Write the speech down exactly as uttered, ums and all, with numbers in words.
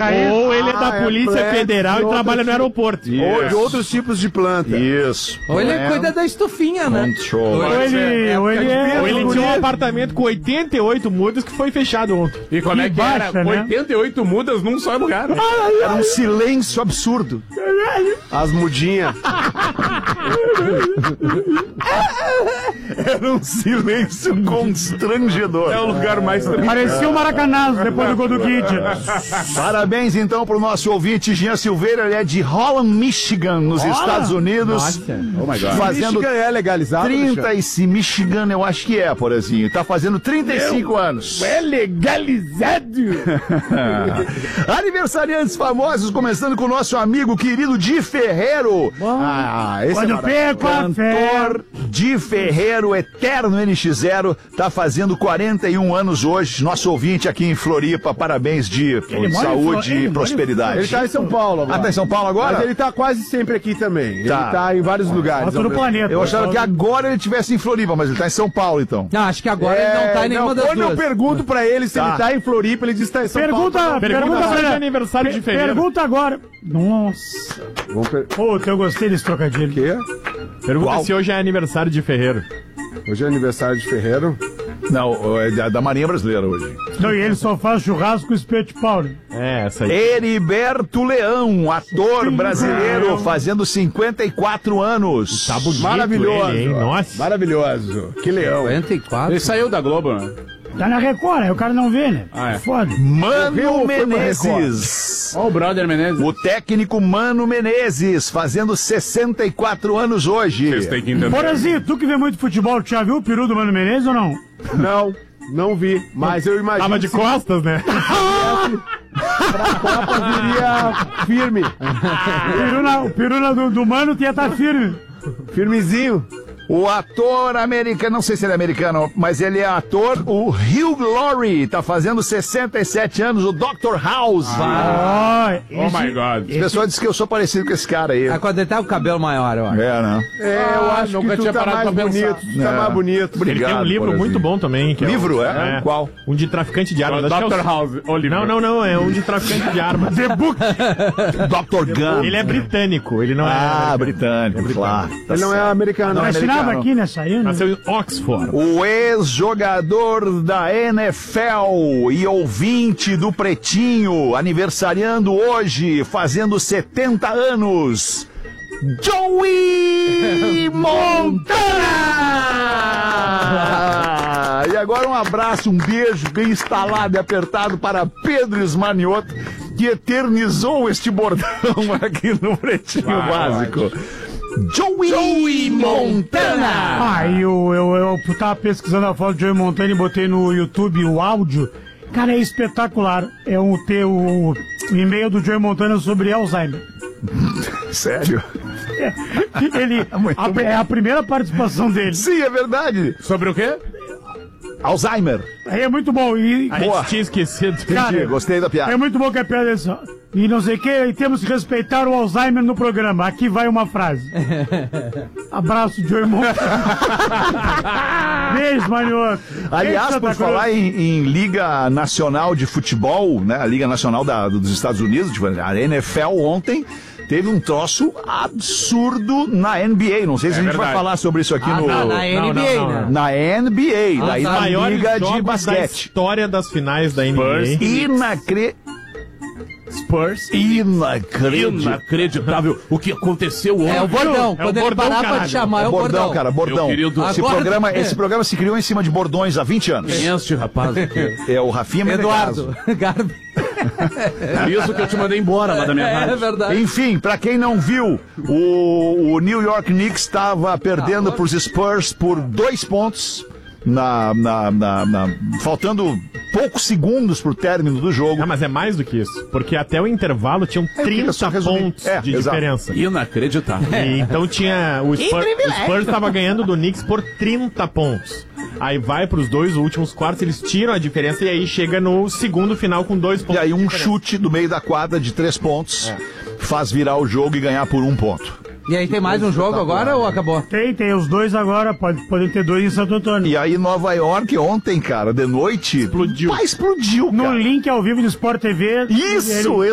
raiz. Ou ele é da Ah, é Polícia planta, Federal e outro trabalha no tipo- aeroporto. Ou de outros tipos de planta. Isso. Ou ele Plant cuida da estufinha, né? Control. Ou ele, ou ele é... Ou ele tinha um apartamento com oitenta e oito mudas que foi fechado ontem. E como é que baixa, era? né? oitenta e oito mudas num só lugar. Era um silêncio absurdo. As mudinhas. Era um silêncio constrangedor. É o lugar mais tranquilo. Parecia o Maracanazo depois do gol do Kid. Parabéns, então, pro nosso ouvinte Jean Silveira. Ele é de Holland, Michigan, nos Estados Unidos. Oh my God. Fazendo Michigan é legalizado, trinta e cinco. Michigan, eu acho que é, Porazinho. Tá fazendo trinta e cinco anos. É legalizado. Aniversariantes famosos, começando com o nosso amigo querido Di Ferreiro. Ah, esse Quando é maravilhoso. perco a fé. Cantor Di Ferreiro, eterno N X zero, tá fazendo quarenta e um anos hoje. Nosso ouvinte aqui em Floripa. Parabéns, Di. Por Ele mora em saúde Flo- ele e mora prosperidade. Ele tá em São Paulo agora. Ah, tá em São Paulo agora? Mas ele tá quase sempre aqui também. Tá. Ele tá em vários lugares. Outro no planeta. Eu achava que agora ele estivesse em Floripa, mas ele tá em São Paulo, então. Não, acho que agora ele não tá em nenhuma das quando duas. eu pergunto pra ele se Tá. ele tá em Floripa, ele diz que tá em São Pergunta, Paulo. pergunta, Pergunta pra se é ele. aniversário de Per- fevereiro. Pergunta agora. Nossa. Vamos per... Puta, eu gostei desse trocadilho. Quê? Pergunta Qual? se hoje é aniversário de Ferreiro. Hoje é aniversário de Ferreiro. Não, é da, da Marinha Brasileira hoje. Não, e ele só faz churrasco com espeto de pau. né? É, essa aí. Heriberto Leão, ator brasileiro, fazendo cinquenta e quatro anos. Tá bonito Maravilhoso. ele, hein? Nossa. Maravilhoso. Que leão. cinquenta e quatro. Ele saiu da Globo, né? Tá na Record, aí o cara não vê, né? Ah, é. Foda. Mano Morreu ou foi pra Menezes. Ó o brother Menezes. O técnico Mano Menezes, fazendo sessenta e quatro anos hoje. Vocês têm que entender. Porazinho, tu que vê muito futebol, tu já viu o peru do Mano Menezes ou não? Não, não vi. Mas eu imagino Tava de que costas, né? a Copa viria firme. O peru, na- o peru na- do, do Mano ia estar firme. Firmezinho. O ator americano, não sei se ele é americano, mas ele é ator, o Hugh Laurie, tá fazendo sessenta e sete anos, o doutor House. Ah, Oh my God. As pessoas dizem que eu sou parecido com esse cara aí. Ah, quando ele tá com o cabelo maior, eu acho. É, né? É, eu acho nunca que tu tinha tá parado mais pra pensar. bonito. Tu tá É. mais bonito. Ele tem um Obrigado, livro Porazinho. muito bom também. Que Livro, é, o- é? Qual? Um de traficante de armas. Acho que é o- doutor House, Oliver. Não, não, não. É um de traficante de armas. The Book. doutor Gun. Ele é britânico. Ele não Ah, é. britânico, claro. Tá Ele não é certo. americano. Não, Não, é Assinava americano. aqui, né? Saiu, né? Nasceu em Oxford. O ex-jogador da N F L e ouvinte do Pretinho, aniversariando hoje, fazendo setenta anos, Joey Montana! E agora um abraço, um beijo bem instalado e apertado para Pedro Esmanioto, que eternizou este bordão aqui no Pretinho Básico. Joey, Joey Montana! Ah, e eu, eu, eu tava pesquisando a foto do Joey Montana e botei no YouTube o áudio. Cara, é espetacular. É um, ter o, o e-mail do Joey Montana sobre Alzheimer. Sério? Ele, Muito a, bom. é a primeira participação dele. Sim, é verdade. Sobre o quê? Alzheimer. Aí é muito bom. E, A gente tinha esquecido. Cara, Entendi, gostei da piada. é muito bom que a piada é só. E não sei o que, e temos que respeitar o Alzheimer no programa. Aqui vai uma frase. Abraço, Joey Montana. Beijo, Manioto. Aliás, por falar em, em Liga Nacional de Futebol, né? A Liga Nacional da- dos Estados Unidos, tipo, a N F L ontem teve um troço absurdo na N B A. Não sei se É a gente vai verdade. falar sobre isso aqui Ah, no... tá, na N B A, não, não. né? Na N B A, daí Os na maiores Liga jogos de da Basquete. história das finais da N B A. Spurs. Inacre... Spurs. Inacreditável. Inacreditável o que aconteceu ontem. É o bordão. Quando o ele bordão, parar pra caralho. te chamar, é o Bordão, bordão. cara, bordão. Meu querido- Esse, Agora- programa, esse programa se criou em cima de bordões há vinte anos. Quem é este rapaz aqui? É o Rafinha Menegaso. Eduardo. Garbi. Por isso que eu te mandei embora lá da minha É rádio. verdade. Enfim, pra quem não viu, o, o New York Knicks estava perdendo Ah, pros Spurs por dois pontos, na, na, na- na- faltando poucos segundos pro término do jogo. Ah, mas é mais do que isso. Porque até o intervalo tinham eu queria só trinta resumir. pontos É, de exato. diferença. Inacreditável. E então tinha. O Spurs, o Spurs estava ganhando do Knicks por trinta pontos. Aí vai pros dois últimos quartos, eles tiram a diferença e aí chega no segundo final com dois E pontos. aí de um diferença. chute do meio da quadra de três pontos É. faz virar o jogo e ganhar por um ponto. E aí tem mais um jogo agora ou acabou? Tem, tem os dois agora, pode, podem ter dois em Santo Antônio. E aí Nova York ontem, cara, de noite, Explodiu. Pá, explodiu, No cara. link ao vivo do Sport T V. Isso, ele-